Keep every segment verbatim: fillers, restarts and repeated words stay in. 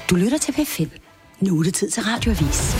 Du lytter til P fem. Nu er det tid til Radioavis.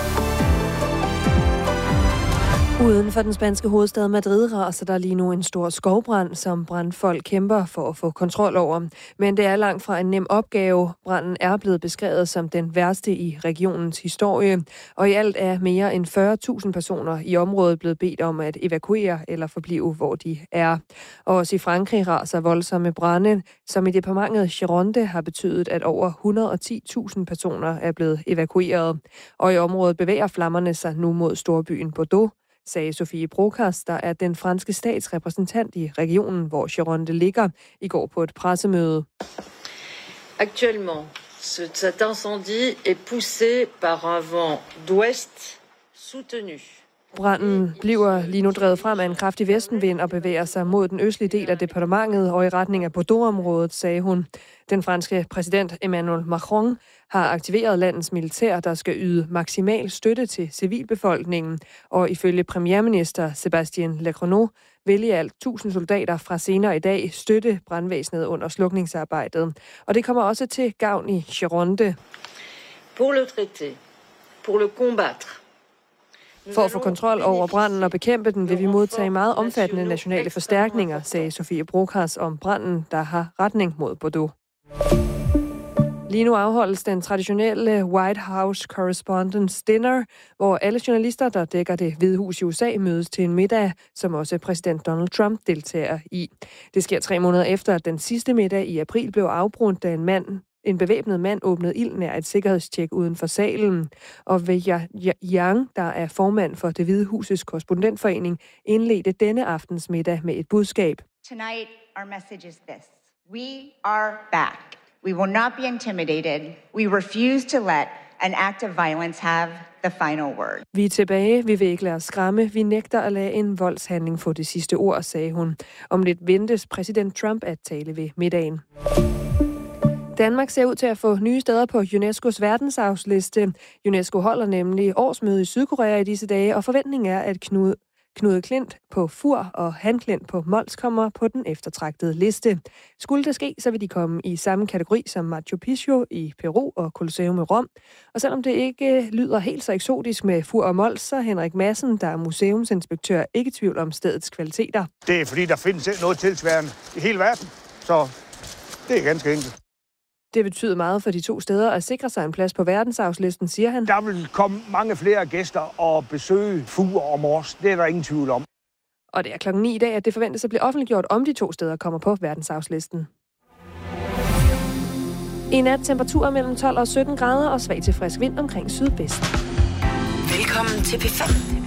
Uden for den spanske hovedstad Madrid raser der lige nu en stor skovbrand, som brandfolk kæmper for at få kontrol over. Men det er langt fra en nem opgave. Branden er blevet beskrevet som den værste i regionens historie, og i alt er mere end fyrre tusind personer i området blevet bedt om at evakuere eller forblive, hvor de er. Og også i Frankrig raser voldsomme brande, som i departementet Gironde har betydet, at over et hundrede og ti tusind personer er blevet evakueret. Og i området bevæger flammerne sig nu mod storbyen Bordeaux, sagde Sofie Brokas, der er den franske statsrepræsentant i regionen, hvor Gironde ligger, i går på et pressemøde. Actuellement, cet incendie est poussé par un vent d'ouest soutenu. Branden bliver lige nu drevet frem af en kraftig vestenvind og bevæger sig mod den østlige del af departementet og i retning af Bordeaux-området, sagde hun. Den franske præsident Emmanuel Macron har aktiveret landets militær, der skal yde maksimal støtte til civilbefolkningen, og ifølge premierminister Sébastien Lecornu vil i alt tusind soldater fra senere i dag støtte brandvæsenet under slukningsarbejdet. Og det kommer også til gavn i Gironde. Pour le traiter, pour le combattre. For at få kontrol over branden og bekæmpe den, vil vi modtage meget omfattende nationale forstærkninger, sagde Sofie Brokas om branden, der har retning mod Bordeaux. Lige nu afholdes den traditionelle White House Correspondents' Dinner, hvor alle journalister, der dækker det Hvide Hus i U S A, mødes til en middag, som også præsident Donald Trump deltager i. Det sker tre måneder efter, at den sidste middag i april blev afbrudt, da en mand En bevæbnet mand åbnede ild nær et sikkerhedstjek uden for salen, og Wei Yang, der er formand for Det Hvide Husets korrespondentforening, indledte denne aftens middag med et budskab. Tonight, our message is this. We are back. We will not be intimidated. We refuse to let an act of violence have the final word. Vi er tilbage. Vi vil ikke lade os skræmme. Vi nægter at lade en voldshandling få det sidste ord, sagde hun. Om lidt ventes præsident Trump at tale ved middagen. Danmark ser ud til at få nye steder på UNESCO's verdensarvsliste. UNESCO holder nemlig årsmøde i Sydkorea i disse dage, og forventningen er, at Knud, Knude Klint på Fur og Han Klint på Mols kommer på den eftertragtede liste. Skulle det ske, så vil de komme i samme kategori som Machu Picchu i Peru og Colosseum i Rom. Og selvom det ikke lyder helt så eksotisk med Fur og Mols, så Henrik Madsen, der er museumsinspektør, ikke i tvivl om stedets kvaliteter. Det er fordi, der findes noget tilsvarende i hele verden, så det er ganske enkelt. Det betyder meget for de to steder at sikre sig en plads på verdensarvslisten, siger han. Der vil komme mange flere gæster og besøge Fur og Mors. Det er der ingen tvivl om. Og det er klokken ni i dag, at det forventes at blive offentliggjort, om de to steder kommer på verdensarvslisten. I nat temperaturer mellem tolv og sytten grader og svag til frisk vind omkring sydvest. Velkommen til P fem.